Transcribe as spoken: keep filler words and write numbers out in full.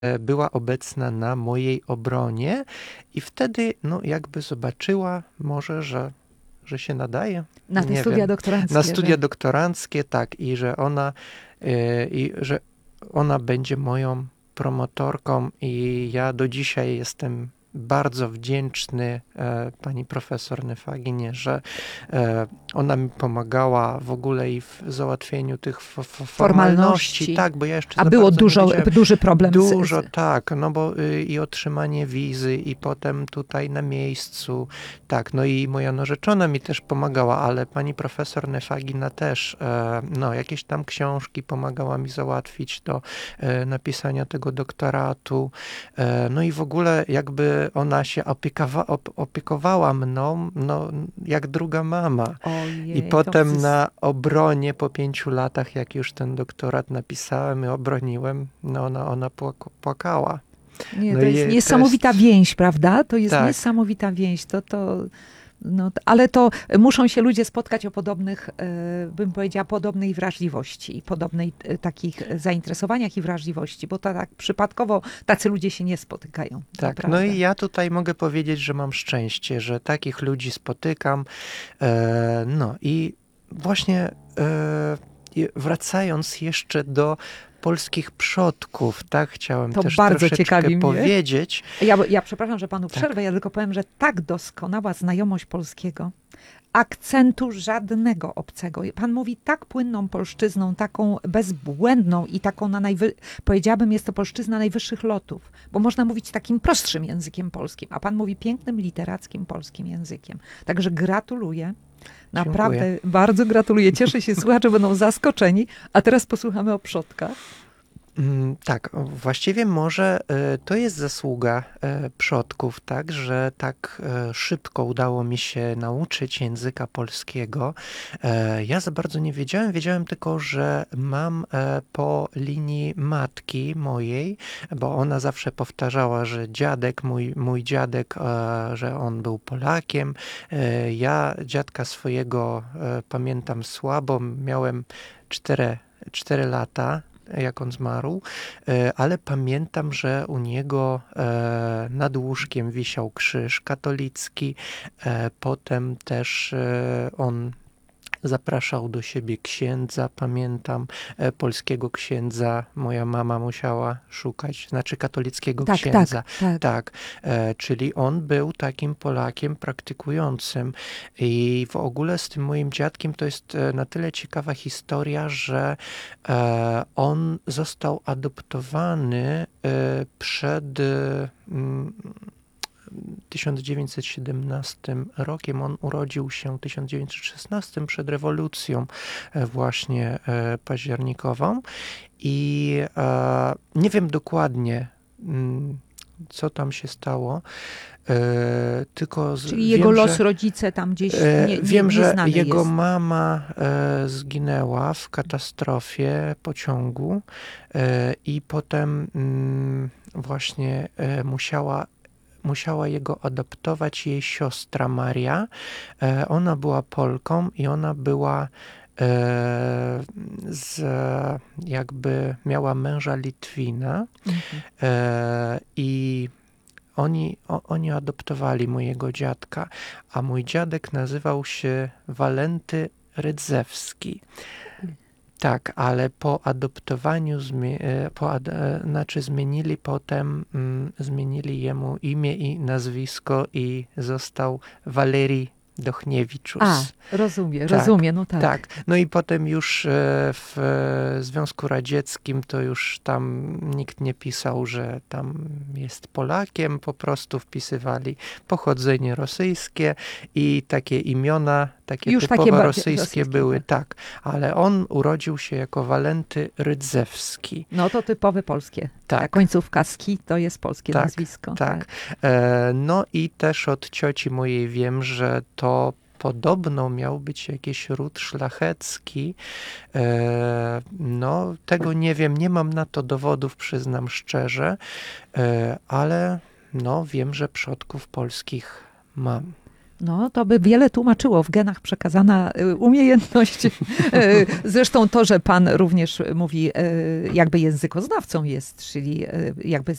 była obecna na mojej obronie i wtedy no jakby zobaczyła może, że, że się nadaje. Na te Nie studia wiem. doktoranckie. Na studia że... doktoranckie, tak. I że ona, yy, i że ona będzie moją promotorką i ja do dzisiaj jestem bardzo wdzięczny e, pani profesor Nefaginie, że e, ona mi pomagała w ogóle i w załatwieniu tych f- f- formalności. Formalności. Tak, bo ja jeszcze A za było bardzo dużo, nie wiedziałem. duży problem. Dużo, z, z... tak, no bo y, i otrzymanie wizy i potem tutaj na miejscu, tak, no i moja narzeczona mi też pomagała, ale pani profesor Nefagina też, e, no jakieś tam książki pomagała mi załatwić do e, napisania tego doktoratu, e, no i w ogóle jakby ona się opiekowa, op, opiekowała mną, no jak druga mama. Ojej, I potem to... na obronie po pięciu latach, jak już ten doktorat napisałem i obroniłem, no ona, ona płak- płakała. Nie, No to i jest to niesamowita jest- więź, prawda? To jest Tak. niesamowita więź. To, to, no, t- ale to muszą się ludzie spotkać o podobnych, e, bym powiedziała, podobnej wrażliwości i podobnej e, takich zainteresowaniach i wrażliwości, bo to tak przypadkowo tacy ludzie się nie spotykają. Tak, Naprawdę. no i ja tutaj mogę powiedzieć, że mam szczęście, że takich ludzi spotykam. E, no i właśnie e, i wracając jeszcze do polskich przodków, tak chciałem To też bardzo troszeczkę ciekawi mnie. powiedzieć. Ja, ja przepraszam, że panu Tak. przerwę, ja tylko powiem, że tak doskonała znajomość polskiego, akcentu żadnego obcego. Pan mówi tak płynną polszczyzną, taką bezbłędną i taką na najwy... powiedziałabym, jest to polszczyzna najwyższych lotów, bo można mówić takim prostszym językiem polskim, a pan mówi pięknym, literackim polskim językiem. Także gratuluję. Naprawdę Dziękuję. bardzo gratuluję. Cieszę się, słuchacze będą zaskoczeni. A teraz posłuchamy o przodkach. Mm, Tak, właściwie może e, to jest zasługa e, przodków, tak, że tak e, szybko udało mi się nauczyć języka polskiego. E, Ja za bardzo nie wiedziałem, wiedziałem tylko, że mam e, po linii matki mojej, bo ona zawsze powtarzała, że dziadek, mój, mój dziadek, e, że on był Polakiem. E, Ja dziadka swojego e, pamiętam słabo, miałem cztery, cztery lata, jak on zmarł, e, ale pamiętam, że u niego e, nad łóżkiem wisiał krzyż katolicki, e, potem też e, on zapraszał do siebie księdza, pamiętam, e, polskiego księdza, moja mama musiała szukać, znaczy katolickiego Tak, księdza. tak, tak. Tak, e, czyli on był takim Polakiem praktykującym i w ogóle z tym moim dziadkiem to jest e, na tyle ciekawa historia, że e, on został adoptowany e, przed e, mm, tysiąc dziewięćset siedemnastym rokiem. On urodził się w tysiąc dziewięćset szesnastym przed rewolucją e, właśnie e, październikową i e, nie wiem dokładnie, mm, co tam się stało, e, tylko z, Czyli wiem, jego los że, rodzice tam gdzieś e, nie, nie, wiem, że nieznany jego jest. mama e, zginęła w katastrofie pociągu e, i potem mm, właśnie e, musiała musiała jego adoptować jej siostra Maria. E, Ona była Polką i ona była e, z, jakby miała męża Litwina Mhm. e, i oni, o, oni adoptowali mojego dziadka, a mój dziadek nazywał się Walenty Rydzewski. Tak, ale po adoptowaniu, zmie- e, po ad- e, znaczy zmienili potem, mm, zmienili jemu imię i nazwisko i został Walerii Dochniewiczus. A, rozumiem, Tak, rozumiem, no tak. Tak, no i potem już e, w e, Związku Radzieckim to już tam nikt nie pisał, że tam jest Polakiem, po prostu wpisywali pochodzenie rosyjskie i takie imiona, takie Już takie typowo bardziej rosyjskie rosyjskie, były, tak. tak, ale on urodził się jako Walenty Rydzewski. No to typowe polskie. Ta Tak. końcówka ski to jest polskie Tak, nazwisko. Tak. E, no i też od cioci mojej wiem, że to podobno miał być jakiś ród szlachecki. E, no, tego nie wiem, nie mam na to dowodów, przyznam szczerze, e, ale no, wiem, że przodków polskich mam. No, to by wiele tłumaczyło. W genach przekazana y, umiejętność. Y, Zresztą to, że pan również mówi, y, jakby językoznawcą jest, czyli y, jakby